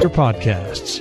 podcasts.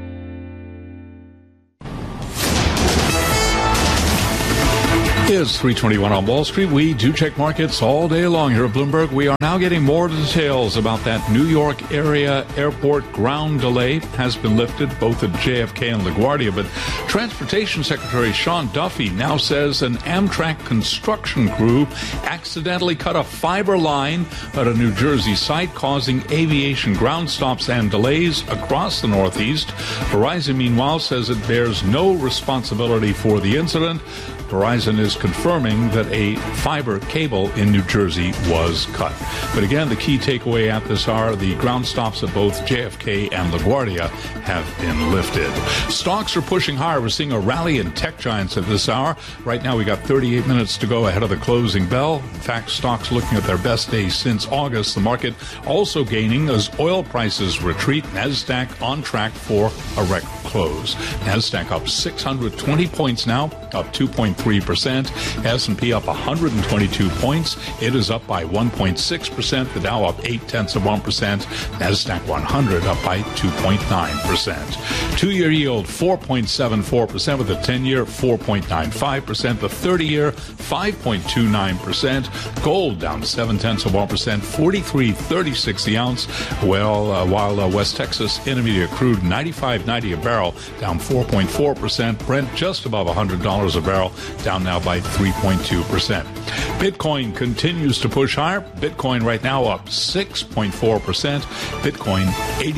It's 3:21 on Wall Street. We do check markets all day long here at Bloomberg. We are now getting more details about that New York area airport ground delay. Has been lifted both at JFK and LaGuardia, but Transportation Secretary Sean Duffy now says an Amtrak construction crew accidentally cut a fiber line at a New Jersey site, causing aviation ground stops and delays across the Northeast. Verizon, meanwhile, says it bears no responsibility for the incident. Verizon is confirming that a fiber cable in New Jersey was cut. But again, the key takeaway at this hour, the ground stops at both JFK and LaGuardia have been lifted. Stocks are pushing higher. We're seeing a rally in tech giants at this hour. Right now, we got 38 minutes to go ahead of the closing bell. In fact, stocks looking at their best day since August. The market also gaining as oil prices retreat. NASDAQ on track for a record close. NASDAQ up 620 points now, up 2.3%. S&P up 122 points. It is up by 1.6%. The Dow up 0.8%. NASDAQ 100 up by 2.9%. Two-year yield 4.74% with the 10-year 4.95%. The 30-year 5.29%. Gold down 0.7%. 43.36 the ounce. While West Texas Intermediate crude 95.90 a barrel, down 4.4%. Brent just above $100 a barrel, down now by 3.2%. Bitcoin continues to push higher. Bitcoin right now up 6.4%. Bitcoin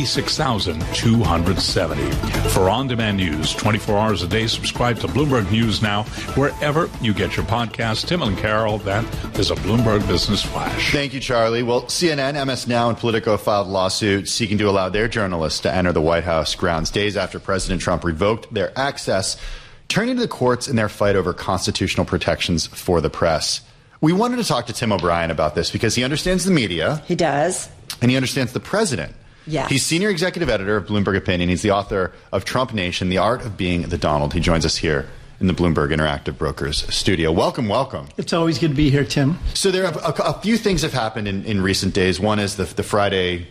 86,270. For on-demand news, 24 hours a day, subscribe to Bloomberg News Now wherever you get your podcasts. Tim and Carol, that is a Bloomberg Business Flash. Thank you, Charlie. Well, CNN, MS Now, and Politico filed lawsuits seeking to allow their journalists to enter the White House grounds days after President Trump revoked their access, turning to the courts in their fight over constitutional protections for the press. We wanted to talk to Tim O'Brien about this because he understands the media. He does. And he understands the president. Yes. He's senior executive editor of Bloomberg Opinion. He's the author of Trump Nation, The Art of Being the Donald. He joins us here in the Bloomberg Interactive Brokers studio. Welcome, welcome. It's always good to be here, Tim. So there are a few things have happened in recent days. One is the Friday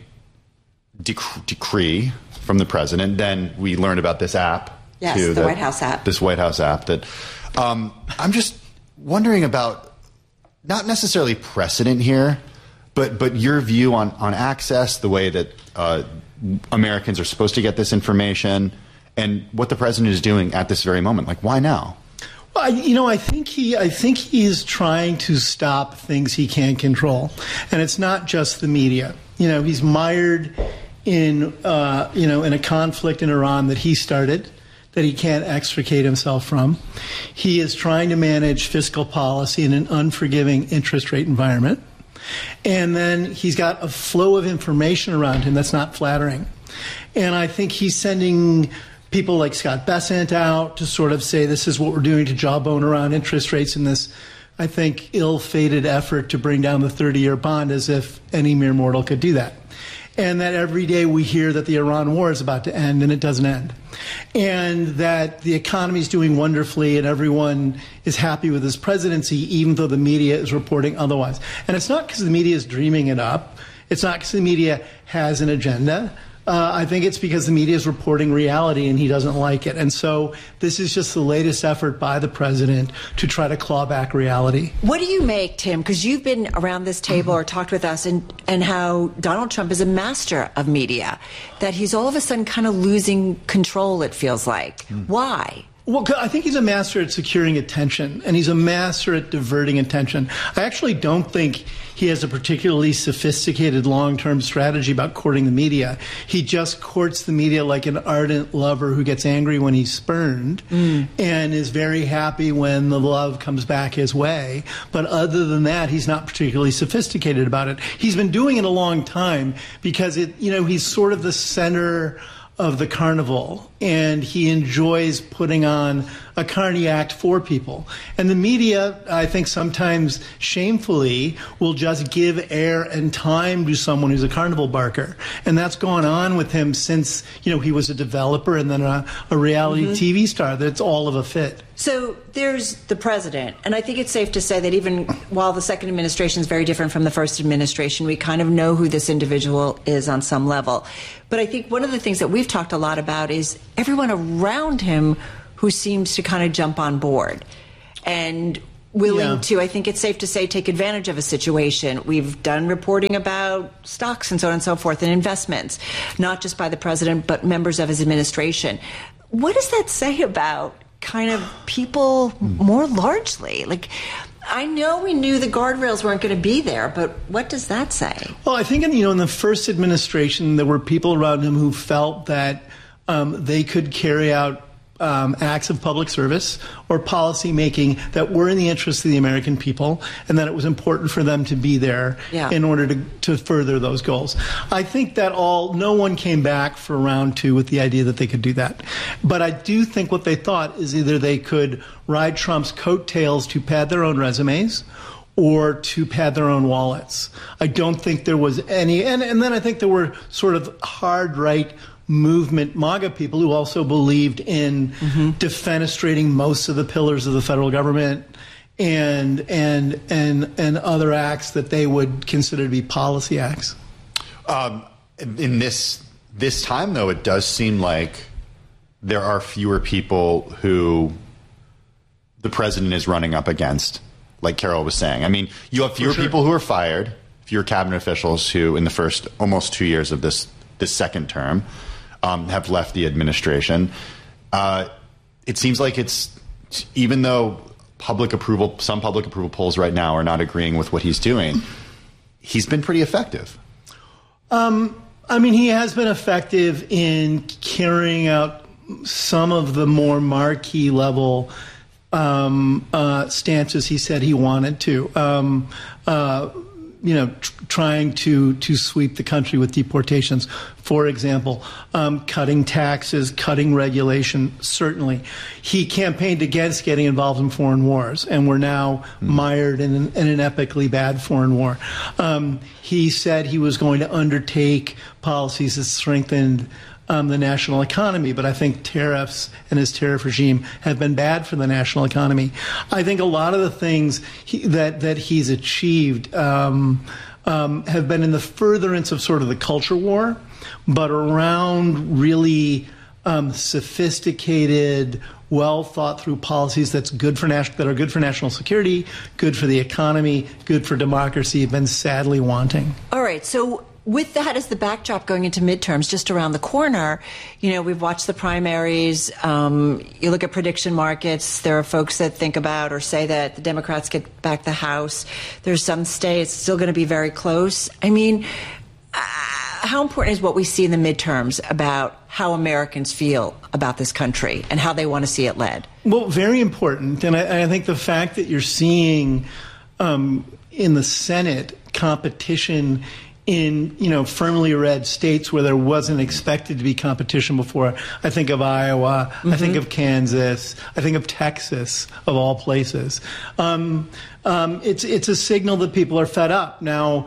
decree from the president. Then we learned about this app. Yes, the White House app. This White House app that I'm just wondering about, not necessarily precedent here, but your view on access, the way that Americans are supposed to get this information, and what the president is doing at this very moment. Like, why now? Well, I think he is trying to stop things he can't control, and it's not just the media. He's mired in a conflict in Iran that he started, that he can't extricate himself from. He is trying to manage fiscal policy in an unforgiving interest rate environment. And then he's got a flow of information around him that's not flattering. And I think he's sending people like Scott Bessent out to sort of say, this is what we're doing to jawbone around interest rates in this, I think, ill-fated effort to bring down the 30-year bond, as if any mere mortal could do that. And that every day we hear that the Iran war is about to end, and it doesn't end. And that the economy is doing wonderfully and everyone is happy with his presidency, even though the media is reporting otherwise. And it's not because the media is dreaming it up. It's not because the media has an agenda. I think it's because the media is reporting reality and he doesn't like it. And so this is just the latest effort by the president to try to claw back reality. What do you make, Tim, because you've been around this table or talked with us, and how Donald Trump is a master of media, that he's all of a sudden kind of losing control, it feels like. Why? Well, I think he's a master at securing attention, and he's a master at diverting attention. I actually don't think he has a particularly sophisticated long-term strategy about courting the media. He just courts the media like an ardent lover who gets angry when he's spurned and is very happy when the love comes back his way. But other than that, he's not particularly sophisticated about it. He's been doing it a long time because he's sort of the center of the carnival. and he enjoys putting on a carny act for people. And the media, I think sometimes shamefully, will just give air and time to someone who's a carnival barker. And that's gone on with him since, he was a developer and then a reality TV star. That's all of a fit. So there's the president, and I think it's safe to say that even while the second administration is very different from the first administration, we kind of know who this individual is on some level. But I think one of the things that we've talked a lot about is everyone around him who seems to kind of jump on board and willing to, I think it's safe to say, take advantage of a situation. We've done reporting about stocks and so on and so forth and investments, not just by the president, but members of his administration. What does that say about kind of people more largely? Like, I know we knew the guardrails weren't going to be there, but what does that say? Well, I think, in the first administration, there were people around him who felt that they could carry out acts of public service or policy making that were in the interest of the American people, and that it was important for them to be there in order to further those goals. I think that no one came back for round two with the idea that they could do that. But I do think what they thought is either they could ride Trump's coattails to pad their own resumes or to pad their own wallets. I don't think there was any, and then I think there were sort of hard right movement MAGA people who also believed in defenestrating most of the pillars of the federal government and other acts that they would consider to be policy acts. In this time, though, it does seem like there are fewer people who the president is running up against, like Carol was saying. I mean, you have fewer people who are fired, fewer cabinet officials who, in the first almost 2 years of this second term, have left the administration. It seems like even though some public approval polls right now are not agreeing with what he's doing, he's been pretty effective. He has been effective in carrying out some of the more marquee level stances he said he wanted to. Trying to sweep the country with deportations, for example, cutting taxes, cutting regulation, certainly. He campaigned against getting involved in foreign wars, and we're now mired in an epically bad foreign war. He said he was going to undertake policies that strengthened the national economy, but I think tariffs and his tariff regime have been bad for the national economy. I think a lot of the things that he's achieved have been in the furtherance of sort of the culture war, but around really sophisticated, well thought through policies that are good for national security, good for the economy, good for democracy, have been sadly wanting. All right, so with that as the backdrop going into midterms just around the corner, we've watched the primaries. You look at prediction markets. There are folks that think about or say that the Democrats get back the House. There's some states still going to be very close. I mean, how important is what we see in the midterms about how Americans feel about this country and how they want to see it led? Well, very important. And I think the fact that you're seeing in the Senate competition in, firmly red states where there wasn't expected to be competition before. I think of Iowa. I think of Kansas. I think of Texas, of all places. It's a signal that people are fed up. Now,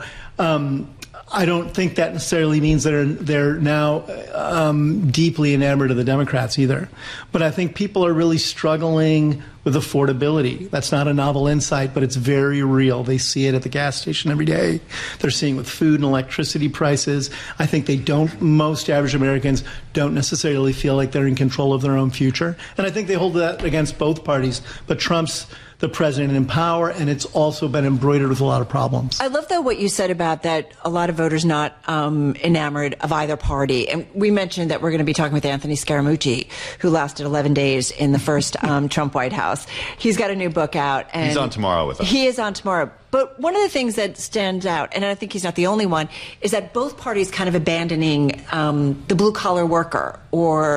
I don't think that necessarily means they're now deeply enamored of the Democrats either. But I think people are really struggling with affordability. That's not a novel insight, but it's very real. They see it at the gas station every day. They're seeing it with food and electricity prices. I think most average Americans don't necessarily feel like they're in control of their own future. And I think they hold that against both parties. But Trump's the president in power, and it's also been embroidered with a lot of problems. I love, though, what you said about that a lot of voters not enamored of either party. And we mentioned that we're going to be talking with Anthony Scaramucci, who lasted 11 days in the first Trump White House. He's got a new book out. And he's on tomorrow with us. He is on tomorrow. But one of the things that stands out, and I think he's not the only one, is that both parties kind of abandoning the blue-collar worker or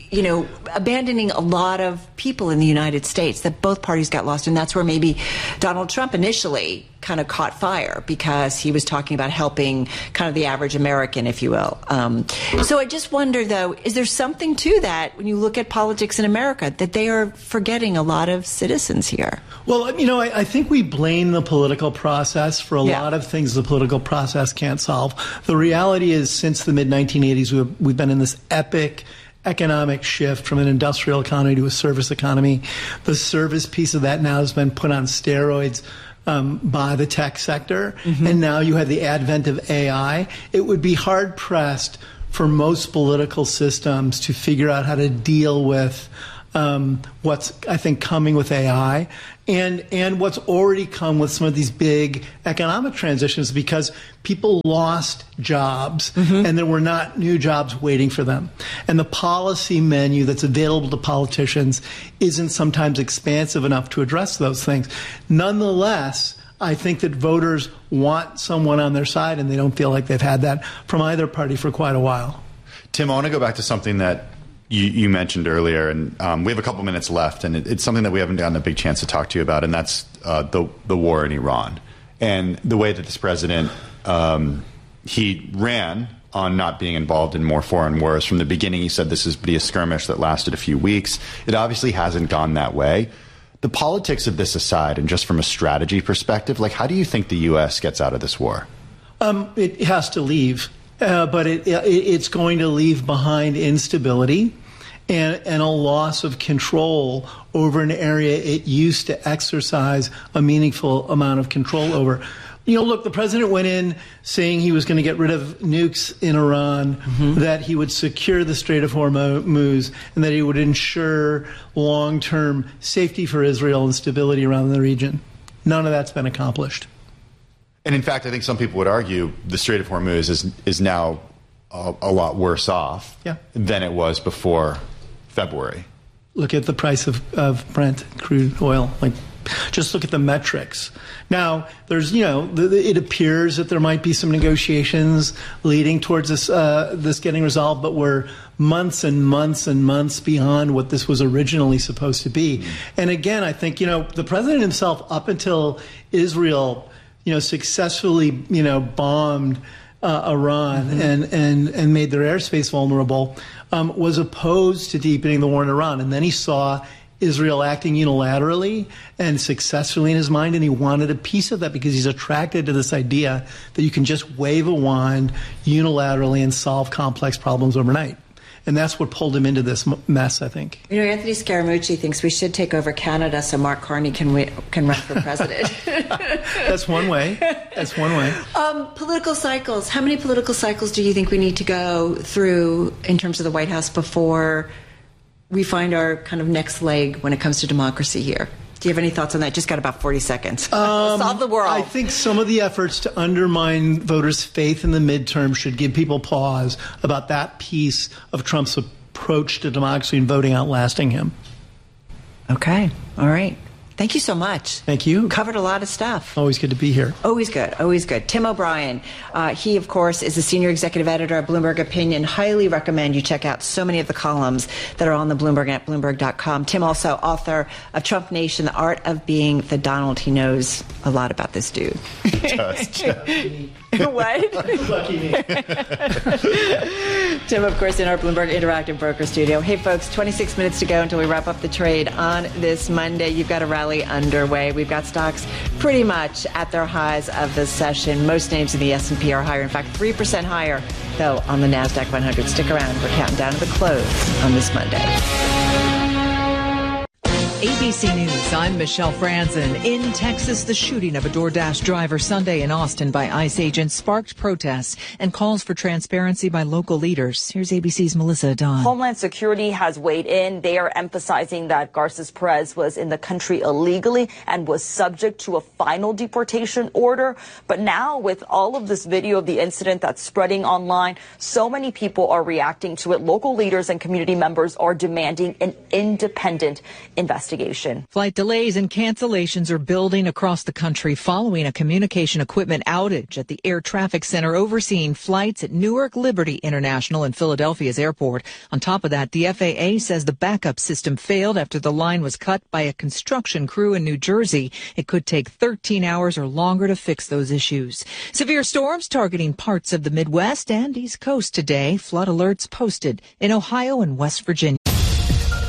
abandoning a lot of people in the United States, that both parties got lost. And that's where maybe Donald Trump initially kind of caught fire, because he was talking about helping kind of the average American, if you will. So I just wonder, though, is there something to that when you look at politics in America, that they are forgetting a lot of citizens here? Well, I think we blame the political process for a lot of things the political process can't solve. The reality is, since the mid-1980s, we've been in this epic economic shift from an industrial economy to a service economy. The service piece of that now has been put on steroids by the tech sector. And now you have the advent of AI. It would be hard-pressed for most political systems to figure out how to deal with what's, I think, coming with AI and what's already come with some of these big economic transitions, because people lost jobs and there were not new jobs waiting for them. And the policy menu that's available to politicians isn't sometimes expansive enough to address those things. Nonetheless, I think that voters want someone on their side, and they don't feel like they've had that from either party for quite a while. Tim, I want to go back to something that you mentioned earlier, and we have a couple minutes left, and it's something that we haven't gotten a big chance to talk to you about, and that's the war in Iran. And the way that this president, he ran on not being involved in more foreign wars. From the beginning, he said this is be a skirmish that lasted a few weeks. It obviously hasn't gone that way. The politics of this aside, and just from a strategy perspective, how do you think the U.S. gets out of this war? It has to leave. But it's going to leave behind instability and a loss of control over an area it used to exercise a meaningful amount of control over. Look, the president went in saying he was going to get rid of nukes in Iran, that he would secure the Strait of Hormuz, and that he would ensure long-term safety for Israel and stability around the region. None of that's been accomplished. And in fact, I think some people would argue the Strait of Hormuz is now a lot worse off than it was before February. Look at the price of Brent crude oil. Just look at the metrics. Now, there's, it appears that there might be some negotiations leading towards this getting resolved, but we're months and months and months beyond what this was originally supposed to be. And again, I think, the president himself, up until Israel successfully, bombed Iran and made their airspace vulnerable, was opposed to deepening the war in Iran. And then he saw Israel acting unilaterally and successfully in his mind, and he wanted a piece of that because he's attracted to this idea that you can just wave a wand unilaterally and solve complex problems overnight. And that's what pulled him into this mess, I think. Anthony Scaramucci thinks we should take over Canada so Mark Carney can run for president. That's one way. That's one way. Political cycles. How many political cycles do you think we need to go through in terms of the White House before we find our kind of next leg when it comes to democracy here? Do you have any thoughts on that? Just got about 40 seconds. Solve the world. I think some of the efforts to undermine voters' faith in the midterm should give people pause about that piece of Trump's approach to democracy and voting outlasting him. Okay. All right. Thank you so much. Thank you. Covered a lot of stuff. Always good to be here. Always good. Always good. Tim O'Brien. He, of course, is the senior executive editor of Bloomberg Opinion. Highly recommend you check out so many of the columns that are on the Bloomberg at Bloomberg.com. Tim, also author of Trump Nation, The Art of Being the Donald. He knows a lot about this dude. What? Lucky me. Tim, of course, in our Bloomberg Interactive Broker Studio. Hey, folks, 26 minutes to go until we wrap up the trade on this Monday. You've got a rally underway. We've got stocks pretty much at their highs of the session. Most names in the S&P are higher. In fact, 3% higher, though, on the NASDAQ 100. Stick around. We're counting down to the close on this Monday. ABC News, I'm Michelle Franzen. In Texas, the shooting of a DoorDash driver Sunday in Austin by ICE agents sparked protests and calls for transparency by local leaders. Here's ABC's Melissa Don. Homeland Security has weighed in. They are emphasizing that Garces Perez was in the country illegally and was subject to a final deportation order. But now, with all of this video of the incident that's spreading online, so many people are reacting to it. Local leaders and community members are demanding an independent investigation. investigation. Flight delays and cancellations are building across the country following a communication equipment outage at the air traffic center overseeing flights at Newark Liberty International and Philadelphia's airport. On top of that, the FAA says the backup system failed after the line was cut by a construction crew in New Jersey. It could take 13 hours or longer to fix those issues. Severe storms targeting parts of the Midwest and East Coast today. Flood alerts posted in Ohio and West Virginia.